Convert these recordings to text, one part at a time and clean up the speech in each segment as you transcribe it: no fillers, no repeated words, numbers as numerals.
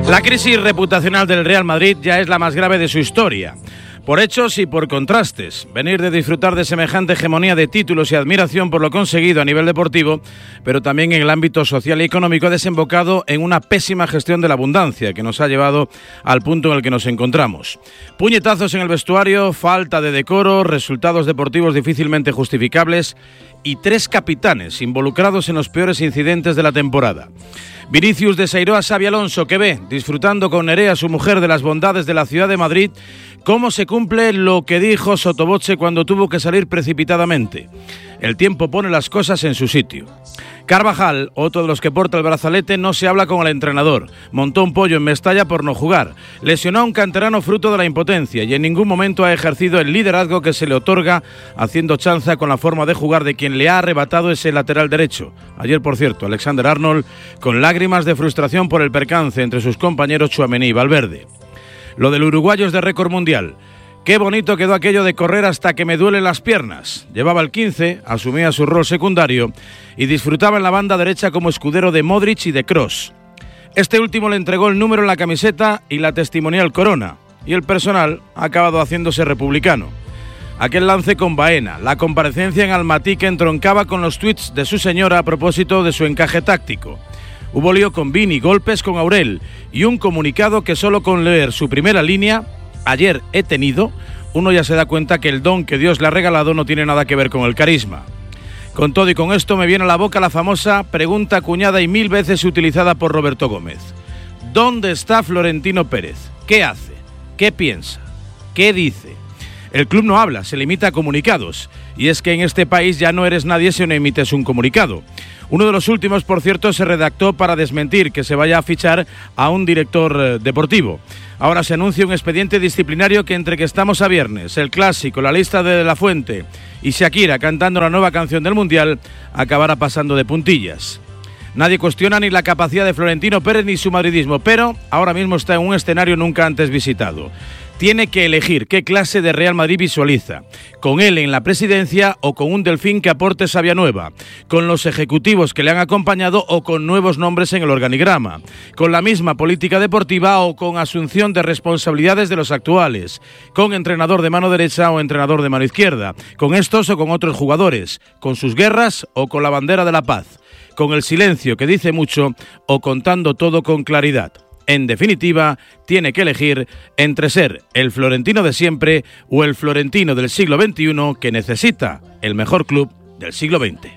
La crisis reputacional del Real Madrid ya es la más grave de su historia. Por hechos y por contrastes, venir de disfrutar de semejante hegemonía de títulos y admiración por lo conseguido a nivel deportivo, pero también en el ámbito social y económico, ha desembocado en una pésima gestión de la abundancia que nos ha llevado al punto en el que nos encontramos. Puñetazos en el vestuario, falta de decoro, resultados deportivos difícilmente justificables y 3 capitanes involucrados en los peores incidentes de la temporada. Vinicius desairó a Xabi Alonso, que ve, disfrutando con Nerea, su mujer, de las bondades de la ciudad de Madrid, cómo se cumple lo que dijo sottovoce cuando tuvo que salir precipitadamente. El tiempo pone las cosas en su sitio. Carvajal, otro de los que porta el brazalete, no se habla con el entrenador. Montó un pollo en Mestalla por no jugar. Lesionó a un canterano fruto de la impotencia y en ningún momento ha ejercido el liderazgo que se le otorga, haciendo chanza con la forma de jugar de quien le ha arrebatado ese lateral derecho. Ayer, por cierto, Alexander Arnold con lágrimas de frustración por el percance entre sus compañeros Tchouaméni y Valverde. Lo del uruguayo es de récord mundial. Qué bonito quedó aquello de correr hasta que me duelen las piernas. Llevaba el 15, asumía su rol secundario y disfrutaba en la banda derecha como escudero de Modric y de Kroos. Este último le entregó el número en la camiseta y la testimonial corona, y el personal ha acabado haciéndose republicano. Aquel lance con Baena, la comparecencia en Almatí que entroncaba con los tuits de su señora a propósito de su encaje táctico. Hubo lío con Vini, golpes con Aurel y un comunicado que solo con leer su primera línea, ayer he tenido, uno ya se da cuenta que el don que Dios le ha regalado no tiene nada que ver con el carisma. Con todo y con esto me viene a la boca la famosa pregunta acuñada y 1000 veces utilizada por Roberto Gómez. ¿Dónde está Florentino Pérez? ¿Qué hace? ¿Qué piensa? ¿Qué dice? El club no habla, se limita a comunicados. Y es que en este país ya no eres nadie si no emites un comunicado. Uno de los últimos, por cierto, se redactó para desmentir que se vaya a fichar a un director deportivo. Ahora se anuncia un expediente disciplinario que, entre que estamos a viernes, el clásico, la lista de La Fuente y Shakira cantando la nueva canción del Mundial, acabará pasando de puntillas. Nadie cuestiona ni la capacidad de Florentino Pérez ni su madridismo, pero ahora mismo está en un escenario nunca antes visitado. Tiene que elegir qué clase de Real Madrid visualiza, con él en la presidencia o con un delfín que aporte savia nueva, con los ejecutivos que le han acompañado o con nuevos nombres en el organigrama, con la misma política deportiva o con asunción de responsabilidades de los actuales, con entrenador de mano derecha o entrenador de mano izquierda, con estos o con otros jugadores, con sus guerras o con la bandera de la paz, con el silencio que dice mucho o contando todo con claridad. En definitiva, tiene que elegir entre ser el Florentino de siempre o el Florentino del siglo XXI que necesita el mejor club del siglo XX.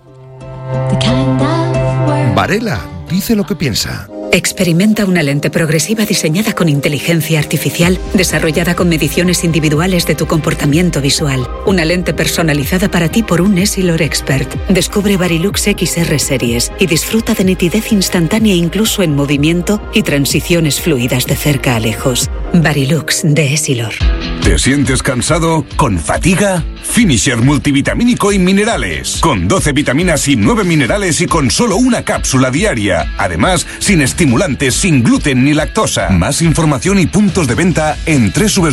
Varela dice lo que piensa. Experimenta una lente progresiva diseñada con inteligencia artificial, desarrollada con mediciones individuales de tu comportamiento visual. Una lente personalizada para ti por un Essilor Expert. Descubre Varilux XR Series y disfruta de nitidez instantánea incluso en movimiento y transiciones fluidas de cerca a lejos. Varilux de Essilor. ¿Te sientes cansado? ¿Con fatiga? Finisher multivitamínico y minerales. Con 12 vitaminas y 9 minerales y con solo una cápsula diaria. Además, sin estimulantes, sin gluten ni lactosa. Más información y puntos de venta en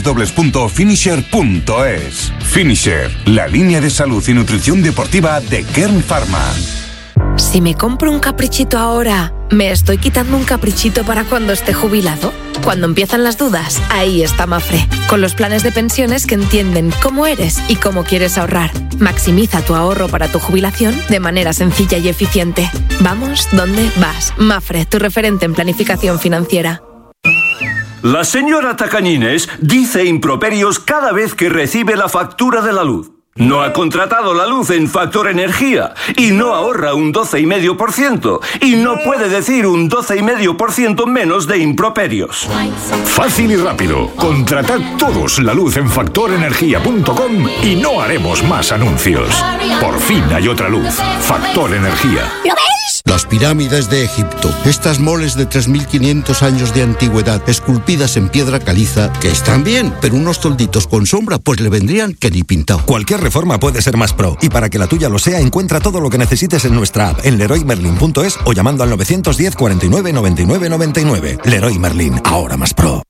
www.finisher.es. Finisher, la línea de salud y nutrición deportiva de Kern Pharma. Si me compro un caprichito ahora, ¿me estoy quitando un caprichito para cuando esté jubilado? Cuando empiezan las dudas, ahí está Mafre, con los planes de pensiones que entienden cómo eres y cómo quieres ahorrar. Maximiza tu ahorro para tu jubilación de manera sencilla y eficiente. Vamos, ¿dónde vas? Mafre, tu referente en planificación financiera. La señora Tacañines dice improperios cada vez que recibe la factura de la luz. No ha contratado la luz en Factor Energía y no ahorra un 12,5% y no puede decir un 12,5% menos de improperios. Fácil y rápido. Contratad todos la luz en factorenergia.com y no haremos más anuncios. Por fin hay otra luz. Factor Energía. ¿Lo ves? Las pirámides de Egipto. Estas moles de 3.500 años de antigüedad, esculpidas en piedra caliza, que están bien, pero unos tolditos con sombra pues le vendrían que ni pintado. Cualquier reforma puede ser más pro, y para que la tuya lo sea, encuentra todo lo que necesites en nuestra app, en leroymerlin.es o llamando al 910 49 99 99. Leroy Merlin, ahora más pro.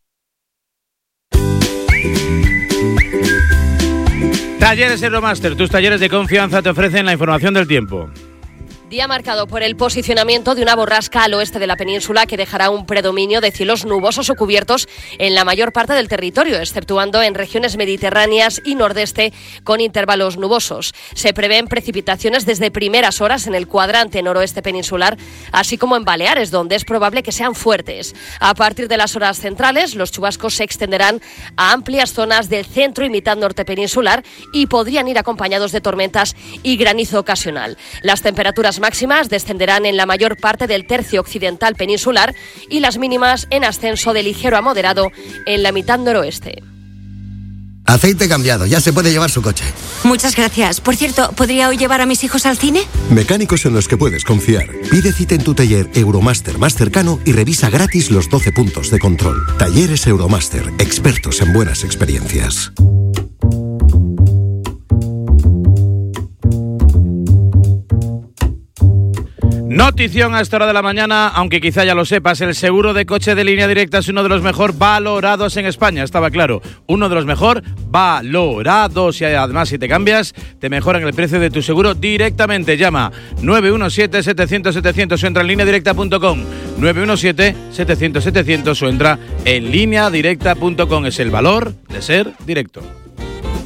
Talleres Aeromaster, tus talleres de confianza te ofrecen la información del tiempo. Día marcado por el posicionamiento de una borrasca al oeste de la península que dejará un predominio de cielos nubosos o cubiertos en la mayor parte del territorio, exceptuando en regiones mediterráneas y nordeste con intervalos nubosos. Se prevén precipitaciones desde primeras horas en el cuadrante noroeste peninsular, así como en Baleares, donde es probable que sean fuertes. A partir de las horas centrales, los chubascos se extenderán a amplias zonas del centro y mitad norte peninsular y podrían ir acompañados de tormentas y granizo ocasional. Las temperaturas máximas descenderán en la mayor parte del tercio occidental peninsular y las mínimas en ascenso de ligero a moderado en la mitad noroeste. Aceite cambiado, ya se puede llevar su coche. Muchas gracias. Por cierto, ¿podría hoy llevar a mis hijos al cine? Mecánicos en los que puedes confiar. Pide cita en tu taller Euromaster más cercano y revisa gratis los 12 puntos de control. Talleres Euromaster, expertos en buenas experiencias. Notición a esta hora de la mañana, aunque quizá ya lo sepas, el seguro de coche de Línea Directa es uno de los mejor valorados en España, estaba claro, uno de los mejor valorados y además si te cambias te mejoran el precio de tu seguro directamente. Llama 917-700-700 o entra en lineadirecta.com, 917-700-700 o entra en lineadirecta.com. Es el valor de ser directo.